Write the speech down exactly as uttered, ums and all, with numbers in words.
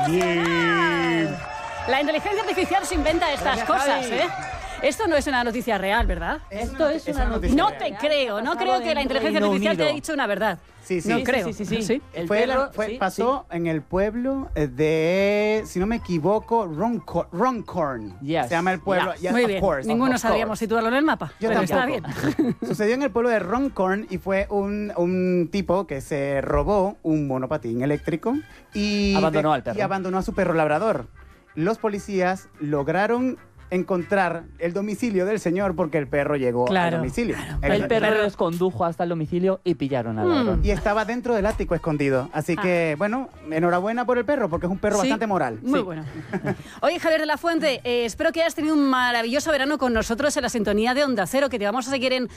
Bien. La inteligencia artificial se inventa estas Gracias, cosas, Javi. ¿eh? Esto no es una noticia real, ¿verdad? Esto es una No noticia te real. creo, no creo que la inteligencia Reino artificial te haya Unido. dicho una verdad. Sí, sí. No Sí, creo. Sí, sí, sí. ¿Sí? El Fue, perro, la- fue- sí, pasó en el pueblo de, si no me equivoco, Ronco- Runcorn. Yes. Se llama el pueblo. Yes. Yes, Muy of bien. course, Ninguno of sabríamos course. situarlo en el mapa. Yo pero está tampoco. bien. Sucedió en el pueblo de Runcorn y fue un, un tipo que se robó un monopatín eléctrico y, Abandonó al perro. y abandonó a su perro labrador. Los policías lograron encontrar el domicilio del señor porque el perro llegó Claro, al domicilio. claro. El perro perro- les condujo hasta el domicilio y pillaron al Mm. ladrón. Y estaba dentro del ático escondido. Así Ah. que, bueno, enhorabuena por el perro porque es un perro Sí, bastante moral. Muy Sí. bueno. Oye, Javier de la Fuente, eh, espero que hayas tenido un maravilloso verano con nosotros en la sintonía de Onda Cero, que te vamos a seguir en